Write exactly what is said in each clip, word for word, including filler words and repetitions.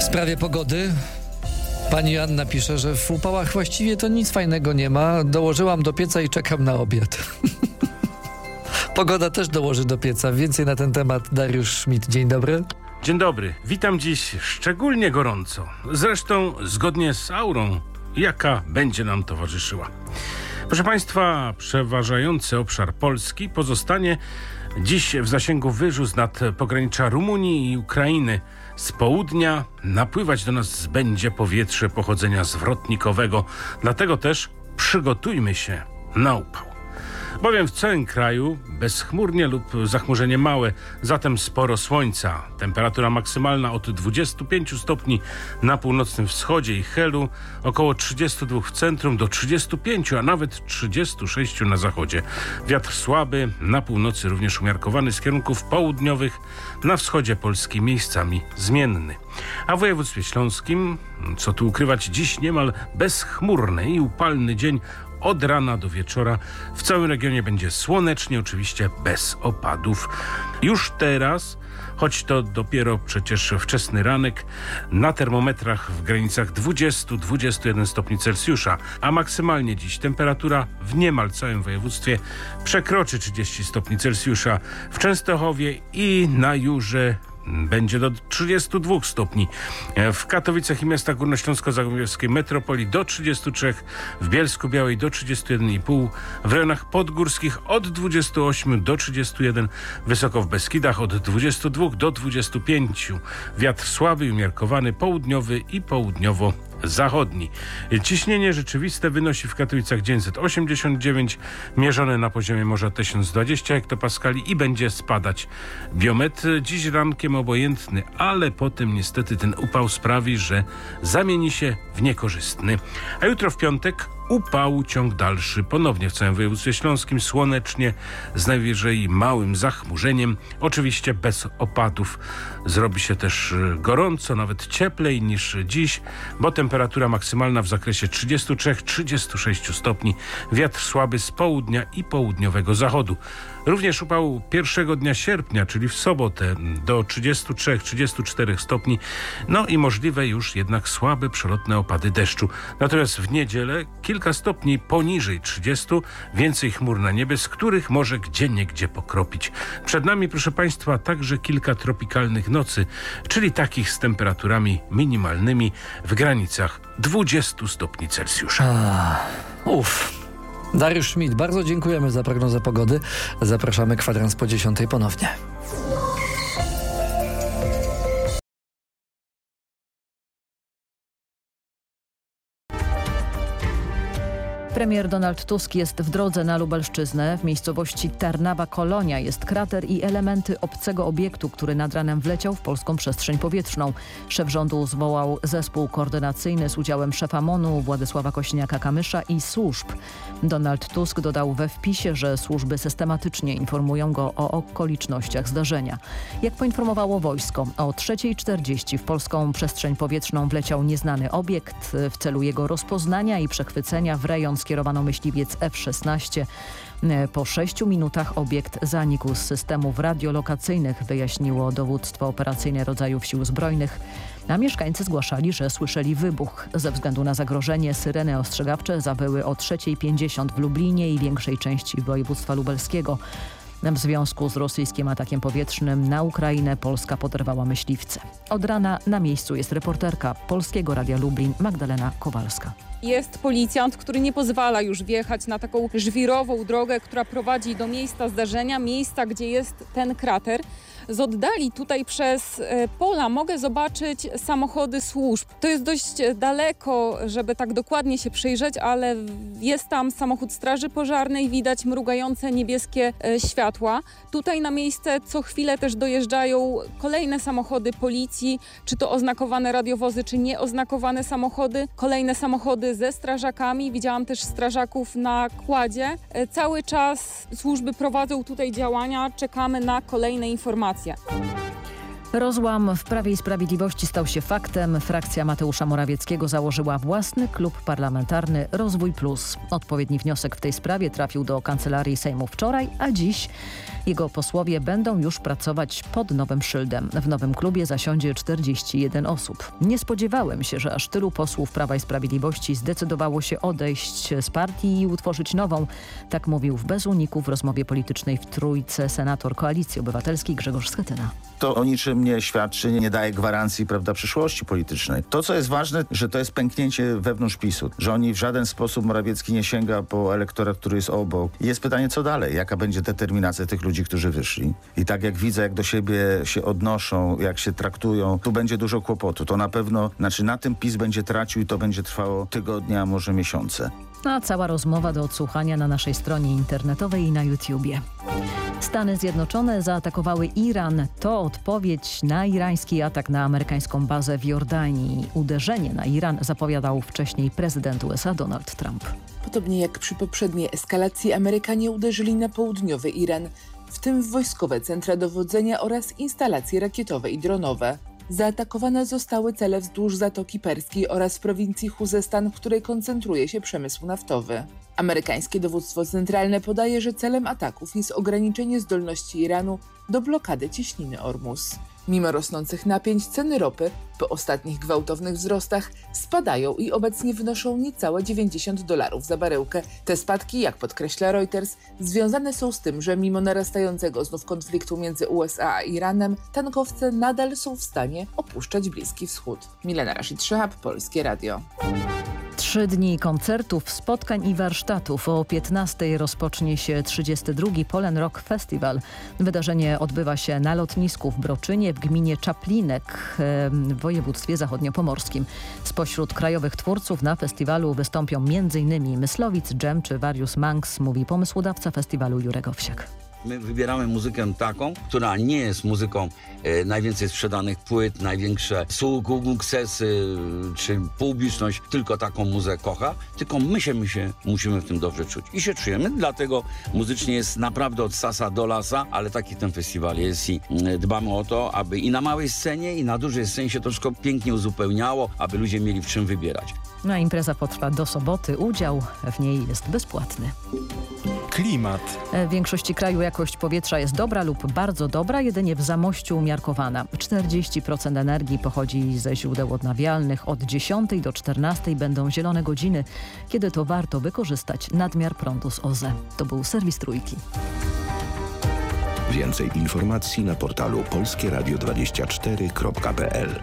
W sprawie pogody pani Joanna pisze, że w upałach właściwie to nic fajnego nie ma. Dołożyłam do pieca i czekam na obiad. Pogoda też dołoży do pieca. Więcej na ten temat Dariusz Schmidt. Dzień dobry. Dzień dobry. Witam dziś szczególnie gorąco. Zresztą zgodnie z aurą, jaka będzie nam towarzyszyła. Proszę Państwa, przeważający obszar Polski pozostanie dziś w zasięgu wyżu z nad pogranicza Rumunii i Ukrainy. Z południa napływać do nas będzie powietrze pochodzenia zwrotnikowego. Dlatego też przygotujmy się na upał. Bowiem w całym kraju bezchmurnie lub zachmurzenie małe, zatem sporo słońca. Temperatura maksymalna od dwudziestu pięciu stopni na północnym wschodzie i Helu, około trzydziestu dwóch w centrum do trzydziestu pięciu, a nawet trzydziestu sześciu na zachodzie. Wiatr słaby, na północy również umiarkowany z kierunków południowych, na wschodzie Polski miejscami zmienny. A w województwie śląskim, co tu ukrywać, dziś niemal bezchmurny i upalny dzień. Od rana do wieczora w całym regionie będzie słonecznie, oczywiście bez opadów. Już teraz, choć to dopiero przecież wczesny ranek, na termometrach w granicach dwudziestu do dwudziestu jeden stopni Celsjusza, a maksymalnie dziś temperatura w niemal całym województwie przekroczy trzydzieści stopni Celsjusza. W Częstochowie i na Jurze będzie do trzydziestu dwóch stopni. W Katowicach i miastach górnośląsko-zagłębiowskiej metropolii do trzydziestu trzech, w Bielsku-Białej do trzydziestu jeden i pół, w rejonach podgórskich od dwudziestu ośmiu do trzydziestu jeden, wysoko w Beskidach od dwudziestu dwóch do dwudziestu pięciu. Wiatr słaby i umiarkowany, południowy i południowo zachodni. Ciśnienie rzeczywiste wynosi w Katowicach dziewięćset osiemdziesiąt dziewięć, mierzone na poziomie morza tysiąc dwadzieścia hektopaskali i będzie spadać. Biometr dziś rankiem obojętny, ale potem niestety ten upał sprawi, że zamieni się w niekorzystny. A jutro w piątek upał ciąg dalszy, ponownie w całym województwie śląskim, słonecznie, z najwyżej małym zachmurzeniem, oczywiście bez opadów. Zrobi się też gorąco, nawet cieplej niż dziś, bo temperatura maksymalna w zakresie trzydziestu trzech do trzydziestu sześciu stopni, wiatr słaby z południa i południowego zachodu. Również upał pierwszego dnia sierpnia, czyli w sobotę, do trzydziestu trzech do trzydziestu czterech stopni, no i możliwe już jednak słabe przelotne opady deszczu. Natomiast w niedzielę kilka stopni poniżej trzydziestu, więcej chmur na niebie, z których może gdzieniegdzie pokropić. Przed nami, proszę Państwa, także kilka tropikalnych nocy, czyli takich z temperaturami minimalnymi w granicach dwudziestu stopni Celsjusza. Uff. Dariusz Schmidt, bardzo dziękujemy za prognozę pogody. Zapraszamy kwadrans po dziesiątej ponownie. Premier Donald Tusk jest w drodze na Lubelszczyznę. W miejscowości Tarnawa-Kolonia jest krater i elementy obcego obiektu, który nad ranem wleciał w polską przestrzeń powietrzną. Szef rządu zwołał zespół koordynacyjny z udziałem szefa M O N-u Władysława Kośniaka-Kamysza i służb. Donald Tusk dodał we wpisie, że służby systematycznie informują go o okolicznościach zdarzenia. Jak poinformowało wojsko, o trzeciej czterdzieści w polską przestrzeń powietrzną wleciał nieznany obiekt. W celu jego rozpoznania i przechwycenia w rejon skierowano myśliwiec F szesnaście. Po sześciu minutach obiekt zanikł z systemów radiolokacyjnych, wyjaśniło dowództwo operacyjne rodzajów sił zbrojnych. A mieszkańcy zgłaszali, że słyszeli wybuch. Ze względu na zagrożenie syreny ostrzegawcze zawyły o trzeciej pięćdziesiąt w Lublinie i większej części województwa lubelskiego. W związku z rosyjskim atakiem powietrznym na Ukrainę Polska poderwała myśliwce. Od rana na miejscu jest reporterka Polskiego Radia Lublin Magdalena Kowalska. Jest policjant, który nie pozwala już wjechać na taką żwirową drogę, która prowadzi do miejsca zdarzenia, miejsca, gdzie jest ten krater. Z oddali tutaj przez pola mogę zobaczyć samochody służb. To jest dość daleko, żeby tak dokładnie się przyjrzeć, ale jest tam samochód straży pożarnej, widać mrugające niebieskie światła. Tutaj na miejsce co chwilę też dojeżdżają kolejne samochody policji, czy to oznakowane radiowozy, czy nieoznakowane samochody. Kolejne samochody ze strażakami. Widziałam też strażaków na kładzie. Cały czas służby prowadzą tutaj działania. Czekamy na kolejne informacje. Rozłam w Prawie i Sprawiedliwości stał się faktem. Frakcja Mateusza Morawieckiego założyła własny klub parlamentarny Rozwój Plus. Odpowiedni wniosek w tej sprawie trafił do Kancelarii Sejmu wczoraj, a dziś jego posłowie będą już pracować pod nowym szyldem. W nowym klubie zasiądzie czterdzieści jeden osób. Nie spodziewałem się, że aż tylu posłów Prawa i Sprawiedliwości zdecydowało się odejść z partii i utworzyć nową. Tak mówił w Bez Uniku w rozmowie politycznej w Trójce senator Koalicji Obywatelskiej Grzegorz Schetyna. To o niczym nie świadczy, nie daje gwarancji, prawda, przyszłości politycznej. To, co jest ważne, że to jest pęknięcie wewnątrz PiSu, że oni w żaden sposób Morawiecki nie sięga po elektorat, który jest obok. I jest pytanie, co dalej? Jaka będzie determinacja tych ludzi, którzy wyszli? I tak jak widzę, jak do siebie się odnoszą, jak się traktują, tu będzie dużo kłopotu. To na pewno, znaczy na tym PiS będzie tracił i to będzie trwało tygodnie, a może miesiące. A cała rozmowa do odsłuchania na naszej stronie internetowej i na YouTubie. Stany Zjednoczone zaatakowały Iran. To odpowiedź na irański atak na amerykańską bazę w Jordanii. Uderzenie na Iran zapowiadał wcześniej prezydent U S A Donald Trump. Podobnie jak przy poprzedniej eskalacji, Amerykanie uderzyli na południowy Iran, w tym w wojskowe centra dowodzenia oraz instalacje rakietowe i dronowe. Zaatakowane zostały cele wzdłuż Zatoki Perskiej oraz w prowincji Chuzestan, w której koncentruje się przemysł naftowy. Amerykańskie dowództwo centralne podaje, że celem ataków jest ograniczenie zdolności Iranu do blokady cieśniny Ormus. Mimo rosnących napięć ceny ropy po ostatnich gwałtownych wzrostach spadają i obecnie wynoszą niecałe dziewięćdziesiąt dolarów za baryłkę. Te spadki, jak podkreśla Reuters, związane są z tym, że mimo narastającego znów konfliktu między U S A a Iranem, tankowce nadal są w stanie opuszczać Bliski Wschód. Milena Rashid Szehab, Polskie Radio. Trzy dni koncertów, spotkań i warsztatów. O piętnastej rozpocznie się trzydziesty drugi Polen Rock Festival. Wydarzenie odbywa się na lotnisku w Broczynie w gminie Czaplinek w województwie zachodniopomorskim. Spośród krajowych twórców na festiwalu wystąpią między innymi Myslowic, Dżem czy Various Monks, mówi pomysłodawca festiwalu Jurek Owsiak. My wybieramy muzykę taką, która nie jest muzyką e, najwięcej sprzedanych płyt, największe sukcesy czy publiczność tylko taką muzykę kocha, tylko my się, my się musimy w tym dobrze czuć. I się czujemy, dlatego muzycznie jest naprawdę od sasa do lasa, ale taki ten festiwal jest i e, dbamy o to, aby i na małej scenie, i na dużej scenie się to wszystko pięknie uzupełniało, aby ludzie mieli w czym wybierać. No, impreza potrwa do soboty. Udział w niej jest bezpłatny. Klimat. W większości kraju jakość powietrza jest dobra lub bardzo dobra, jedynie w Zamościu umiarkowana. czterdzieści procent energii pochodzi ze źródeł odnawialnych. Od dziesiątej do czternastej będą zielone godziny, kiedy to warto wykorzystać nadmiar prądu z O Z E. To był serwis Trójki. Więcej informacji na portalu polskie radio dwadzieścia cztery kropka p l.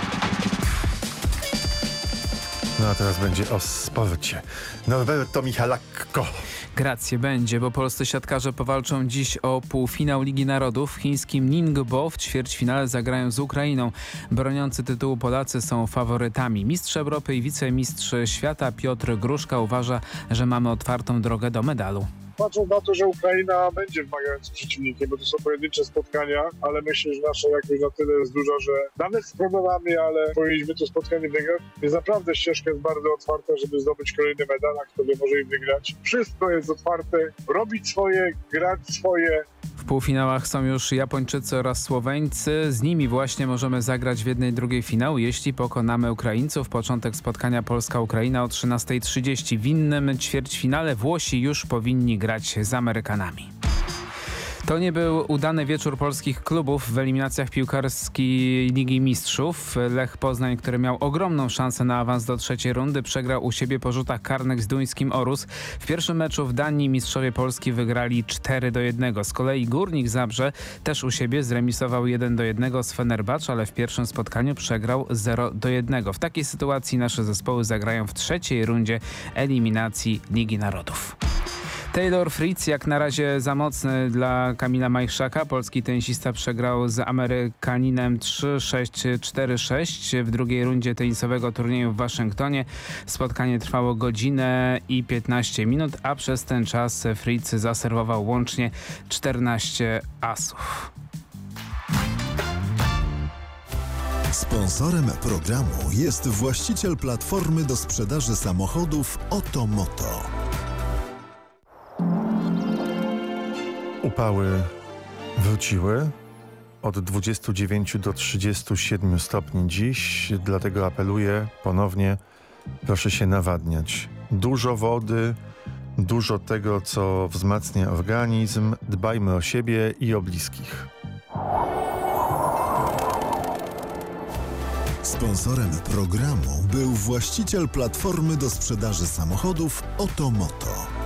No a teraz będzie o sporcie. Norberto Michalakko. Grację będzie, bo polscy siatkarze powalczą dziś o półfinał Ligi Narodów. W chińskim Ningbo w ćwierćfinale zagrają z Ukrainą. Broniący tytułu Polacy są faworytami. Mistrz Europy i wicemistrz świata Piotr Gruszka uważa, że mamy otwartą drogę do medalu. Patrząc na to, że Ukraina będzie wymagającym przeciwnikiem, bo to są pojedyncze spotkania, ale myślę, że nasza jakość na tyle jest duża, że nawet z problemami, ale powinniśmy to spotkanie wygrać. Więc naprawdę ścieżka jest bardzo otwarta, żeby zdobyć kolejny medal, a kto wie, może i wygrać. Wszystko jest otwarte, robić swoje, grać swoje. W półfinałach są już Japończycy oraz Słoweńcy. Z nimi właśnie możemy zagrać w jednej drugiej finału, jeśli pokonamy Ukraińców. Początek spotkania Polska-Ukraina o trzynastej trzydzieści. W innym ćwierćfinale Włosi już powinni grać z Amerykanami. To nie był udany wieczór polskich klubów w eliminacjach piłkarskiej Ligi Mistrzów. Lech Poznań, który miał ogromną szansę na awans do trzeciej rundy, przegrał u siebie po rzutach karnych z duńskim Orus. W pierwszym meczu w Danii mistrzowie Polski wygrali cztery do jednego. Z kolei Górnik Zabrze też u siebie zremisował jeden do jednego z Fenerbahce, ale w pierwszym spotkaniu przegrał zero do jednego. W takiej sytuacji nasze zespoły zagrają w trzeciej rundzie eliminacji Ligi Narodów. Taylor Fritz jak na razie za mocny dla Kamila Majchrzaka. Polski tenisista przegrał z Amerykaninem trzy sześć cztery sześć w drugiej rundzie tenisowego turnieju w Waszyngtonie. Spotkanie trwało godzinę i piętnaście minut, a przez ten czas Fritz zaserwował łącznie czternaście asów. Sponsorem programu jest właściciel platformy do sprzedaży samochodów Otomoto. Upały wróciły. od dwudziestu dziewięciu do trzydziestu siedmiu stopni dziś, dlatego apeluję ponownie, proszę się nawadniać. Dużo wody, dużo tego, co wzmacnia organizm. Dbajmy o siebie i o bliskich. Sponsorem programu był właściciel platformy do sprzedaży samochodów Otomoto.